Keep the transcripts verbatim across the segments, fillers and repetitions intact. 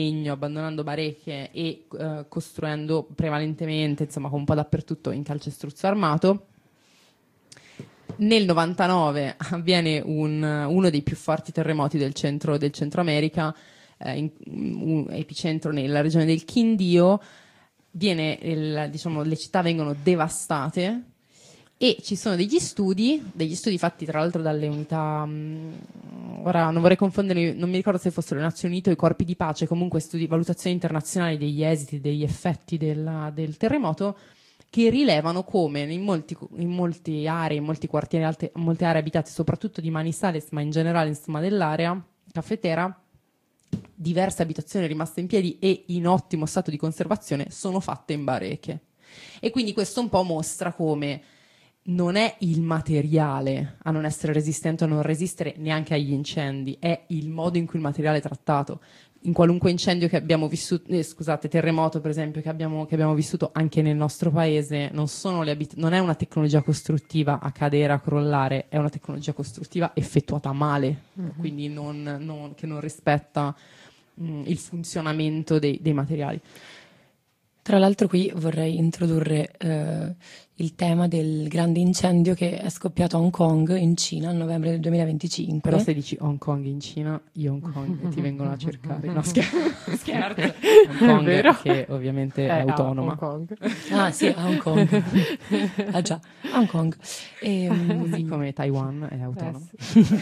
legno, abbandonando baracche e eh, costruendo prevalentemente, insomma, con un po' dappertutto in calcestruzzo armato. Nel novantanove avviene un, uno dei più forti terremoti del centro, del Centro America, eh, in, un epicentro nella regione del Quindío. Viene il, diciamo, le città vengono devastate e ci sono degli studi, degli studi fatti tra l'altro dalle unità, mh, ora non vorrei confondere, non mi ricordo se fossero le Nazioni Unite o i corpi di pace, comunque studi, valutazioni internazionali degli esiti, degli effetti della, del terremoto, che rilevano come in molti, in molte aree, in molti quartieri, alte, molte aree abitate, soprattutto di Manizales, ma in generale insomma dell'area cafetera, diverse abitazioni rimaste in piedi e in ottimo stato di conservazione sono fatte in bareche. E quindi questo un po' mostra come non è il materiale a non essere resistente o a non resistere neanche agli incendi, è il modo in cui il materiale è trattato. In qualunque incendio che abbiamo vissuto, eh, scusate, terremoto per esempio, che abbiamo, che abbiamo vissuto anche nel nostro paese, non, sono le abit- non è una tecnologia costruttiva a cadere, a crollare, è una tecnologia costruttiva effettuata male, mm-hmm. quindi non, non, che non rispetta mh, il funzionamento dei, dei materiali. Tra l'altro qui vorrei introdurre eh, il tema del grande incendio che è scoppiato a Hong Kong in Cina a novembre del duemilaventicinque. Però se dici Hong Kong in Cina, io Hong Kong ti vengono a cercare. No, scherzo. scherzo. Hong Kong è vero? Che ovviamente è, è autonoma. Hong Kong. Ah sì, a Hong Kong. Ah già, Hong Kong. E, Così come Taiwan è autonoma. Eh, sì.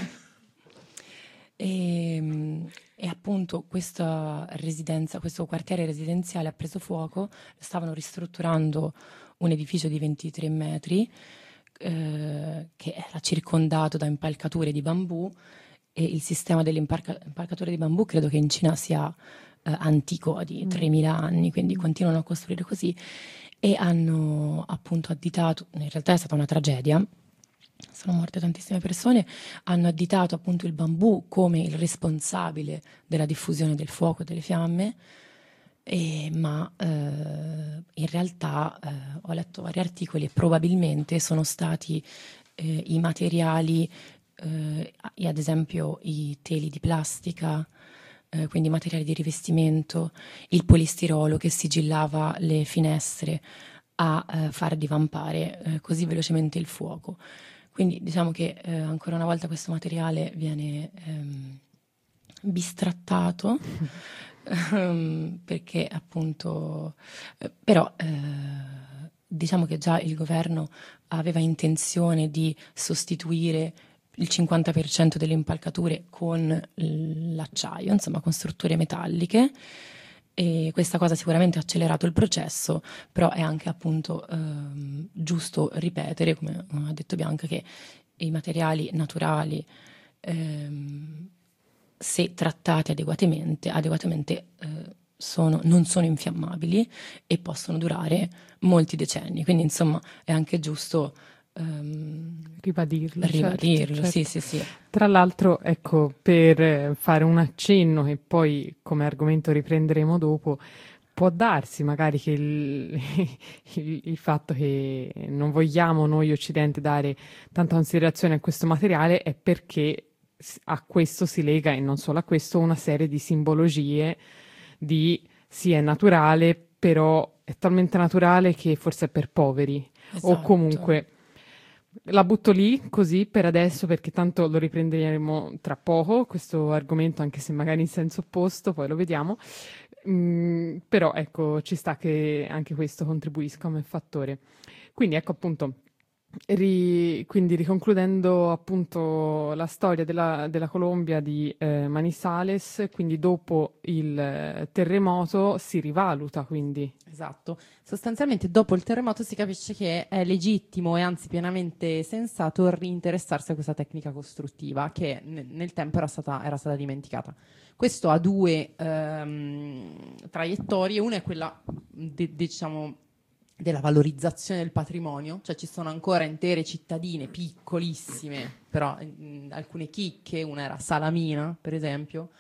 e, E appunto questa residenza, questo quartiere residenziale ha preso fuoco, stavano ristrutturando un edificio di ventitré metri eh, che era circondato da impalcature di bambù, e il sistema delle impalca- impalcature di bambù credo che in Cina sia eh, antico, di tremila anni, quindi continuano a costruire così, e hanno appunto additato, in realtà è stata una tragedia, sono morte tantissime persone, hanno additato appunto il bambù come il responsabile della diffusione del fuoco e delle fiamme, e, ma eh, in realtà eh, ho letto vari articoli e probabilmente sono stati eh, i materiali, eh, ad esempio i teli di plastica, eh, quindi materiali di rivestimento, il polistirolo che sigillava le finestre a eh, far divampare eh, così velocemente il fuoco. Quindi diciamo che eh, ancora una volta questo materiale viene ehm, bistrattato um, perché appunto eh, però eh, diciamo che già il governo aveva intenzione di sostituire il cinquanta per cento delle impalcature con l'acciaio, insomma con strutture metalliche. E questa cosa sicuramente ha accelerato il processo, però è anche appunto ehm, giusto ripetere, come ha detto Bianca, che i materiali naturali, ehm, se trattati adeguatamente, adeguatamente eh, sono, non sono infiammabili e possono durare molti decenni. Quindi insomma è anche giusto Um, ribadirlo, ribadirlo certo, sì, certo. sì, sì. Tra l'altro, ecco, per fare un accenno che poi come argomento riprenderemo dopo, può darsi magari che il, il, il fatto che non vogliamo noi Occidente dare tanta considerazione a questo materiale è perché a questo si lega, e non solo a questo, una serie di simbologie di sì, è naturale, però è talmente naturale che forse è per poveri, esatto. O comunque la butto lì così per adesso, perché tanto lo riprenderemo tra poco questo argomento, anche se magari in senso opposto, poi lo vediamo. Mm, però ecco, ci sta che anche questo contribuisca come fattore. Quindi ecco appunto, ri, quindi riconcludendo appunto la storia della, della Colombia di eh, Manizales, quindi dopo il eh, terremoto si rivaluta, quindi. Esatto, sostanzialmente dopo il terremoto si capisce che è legittimo e anzi pienamente sensato rinteressarsi a questa tecnica costruttiva che nel, nel tempo era stata, era stata dimenticata. Questo ha due ehm, traiettorie, una è quella de, diciamo della valorizzazione del patrimonio, cioè ci sono ancora intere cittadine piccolissime, però mh, alcune chicche, una era Salamina per esempio,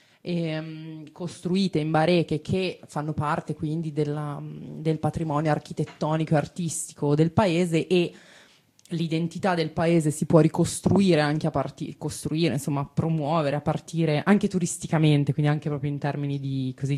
ehm, costruite in bareche che fanno parte quindi della, del patrimonio architettonico e artistico del paese, e l'identità del paese si può ricostruire anche a partire, costruire, insomma, promuovere a partire anche turisticamente, quindi anche proprio in termini di, così,